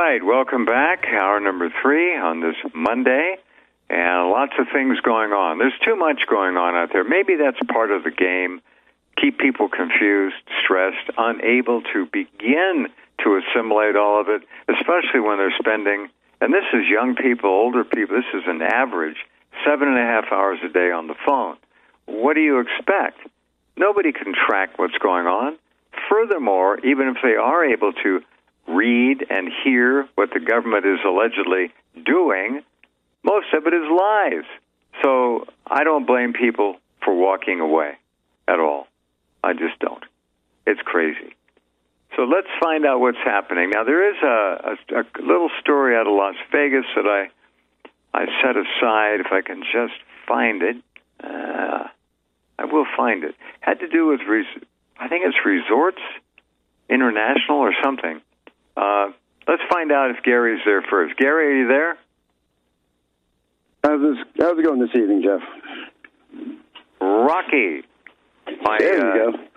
right, welcome back. Hour number 3 on this Monday, and lots of things going on. There's too much going on out there. Maybe that's part of the game. Keep people confused, stressed, unable to begin to assimilate all of it, especially when they're spending, and this is young people, older people, this is an average, 7.5 hours a day on the phone. What do you expect? Nobody can track what's going on. Furthermore, even if they are able to read and hear what the government is allegedly doing, most of it is lies. So I don't blame people for walking away at all. I just don't. It's crazy. So let's find out what's happening. Now, there is a little story out of Las Vegas that I set aside, if I can just find it. I will find it. Had to do with, I think it's Resorts International or something. Let's find out if Gary's there first. Gary, are you there? How's it going this evening, Jeff? Rocky. My there you go.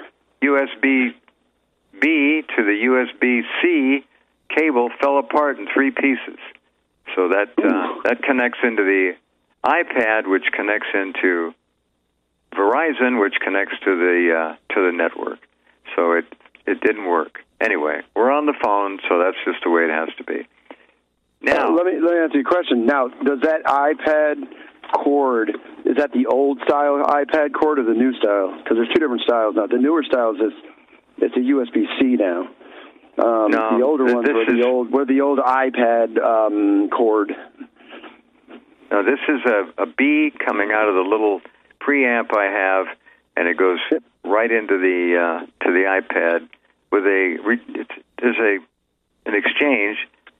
USB-B to the USB-C cable fell apart in 3 pieces. So that connects into the iPad, which connects into Verizon, which connects to the network. So it didn't work. Anyway, we're on the phone, so that's just the way it has to be. Now, let me answer your question. Now, does that iPad cord, is that the old style iPad cord or the new style? Because there's 2 different styles now. The newer styles it's a USB-C now. No, the older ones were the old iPad cord. No, this is a B coming out of the little preamp I have, and it goes right into the to the iPad with there's an exchange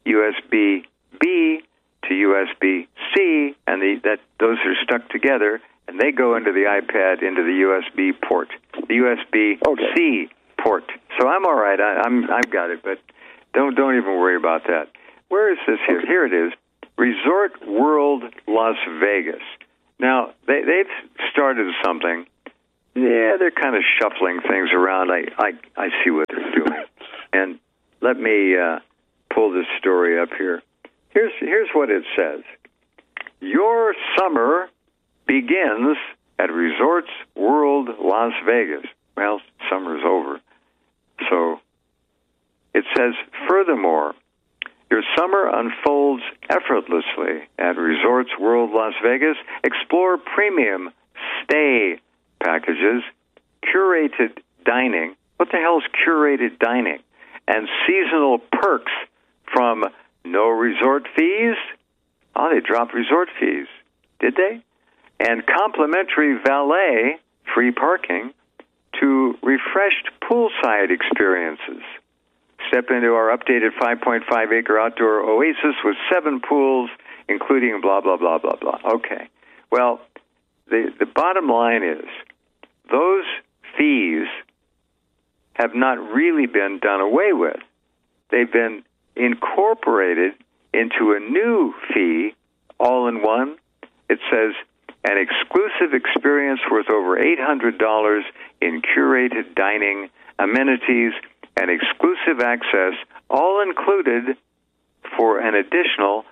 USB-B to USB-C, and those are stuck together, and they go into the iPad into the USB port, the USB-C port. So I'm all right. I've got it, but don't even worry about that. Where is this here? Here it is. Resort World Las Vegas. Now they've started something. Yeah, they're kind of shuffling things around. I see what they're doing, and let me pull this story up here. Here's what it says. Your summer begins at Resorts World Las Vegas. Well, summer's over. So it says, furthermore, your summer unfolds effortlessly at Resorts World Las Vegas. Explore premium stay packages, curated dining. What the hell is curated dining? And seasonal perks from no resort fees. Oh, they dropped resort fees. Did they? And complimentary valet, free parking, to refreshed poolside experiences. Step into our updated 5.5-acre outdoor oasis with 7 pools, including blah, blah, blah, blah, blah. Okay. Well, the bottom line is those fees have not really been done away with. They've been incorporated into a new fee, all in one. It says an exclusive experience worth over $800 in curated dining, amenities, and exclusive access, all included for an additional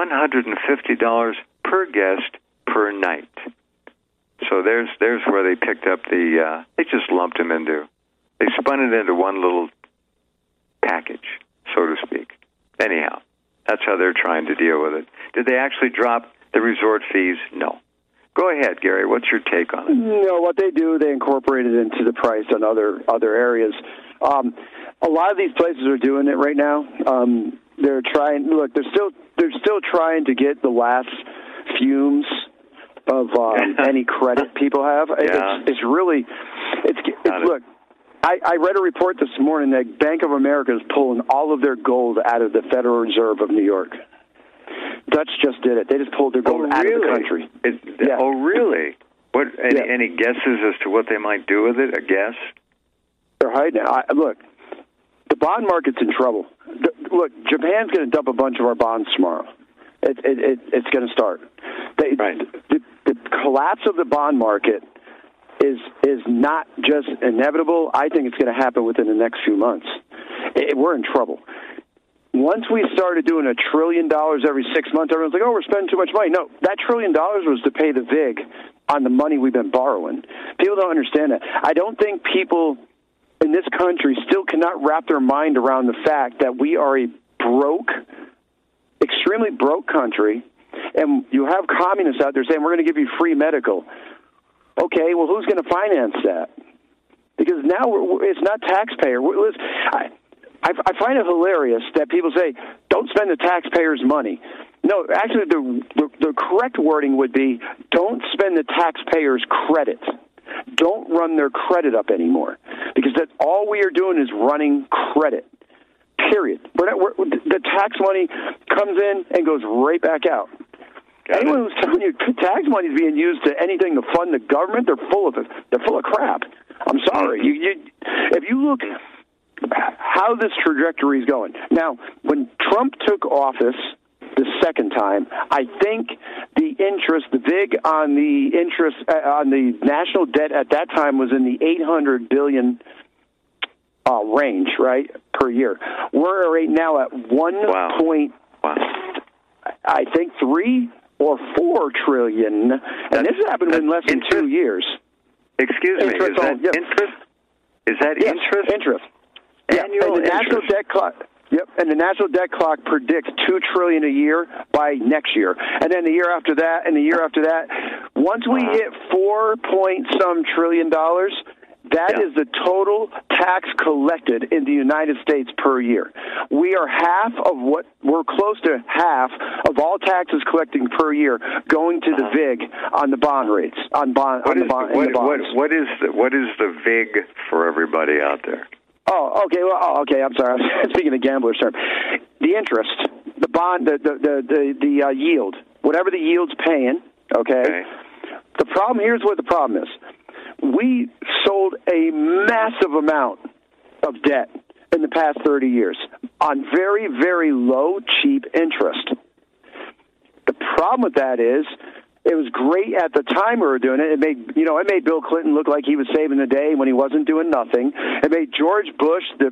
$150 per guest per night. So there's where they picked up they just lumped them they spun it into one little package, so to speak. Anyhow, that's how they're trying to deal with it. Did they actually drop the resort fees? No. Go ahead, Gary. What's your take on it? No, what they do, they incorporate it into the price on other areas. A lot of these places are doing it right now. They're trying. Look, they're still trying to get the last fumes of any credit people have. Yeah. It's really look. I read a report this morning that Bank of America is pulling all of their gold out of the Federal Reserve of New York. Dutch just did it. They just pulled their gold out of the country. Yeah. Oh, really? What? Any guesses as to what they might do with it? A guess? They're hiding it. Look, the bond market's in trouble. Look, Japan's going to dump a bunch of our bonds tomorrow. It's going to start. Right. The collapse of the bond market is not just inevitable. I think it's going to happen within the next few months. We're in trouble. once we started doing $1 trillion every 6 months, everyone's like, oh, we're spending too much money. No, that $1 trillion was to pay the VIG on the money we've been borrowing. People don't understand that. I don't think people in this country still cannot wrap their mind around the fact that we are a broke, extremely broke country, and you have communists out there saying, we're going to give you free medical. Okay, well, who's going to finance that? Because now it's not taxpayer. I find it hilarious that people say, don't spend the taxpayers' money. No, actually, the correct wording would be, don't spend the taxpayers' credit. Don't run their credit up anymore. Because all we are doing is running credit, period. The tax money comes in and goes right back out. Anyone who's telling you tax money is being used to anything to fund the government, they're full of crap. I'm sorry. If you look how this trajectory is going. Now, when Trump took office the second time, I think the VIG on the interest on the national debt at that time was in the $800 billion range, right, per year. We're right now at I think 3 or 4 trillion, and this happened in less than 2 years. Excuse me, is that interest? Is that interest? Interest. Annual and the national debt clock. Yep, and the national debt clock predicts $2 trillion a year by next year, and then the year after that, and the year after that. Once we hit $4-point-some trillion, that is the total tax collected in the United States per year. We're close to half of all taxes collecting per year going to the VIG on the bond rates What is the VIG for everybody out there? Oh, okay. Well, okay. I'm sorry. I'm speaking of gambler's term. The interest, the bond, the yield, whatever the yield's paying. Okay. The problem here's what the problem is. We sold a massive amount of debt in the past 30 years on very, very low, cheap interest. The problem with that is it was great at the time we were doing it. It made Bill Clinton look like he was saving the day when he wasn't doing nothing. It made George Bush, the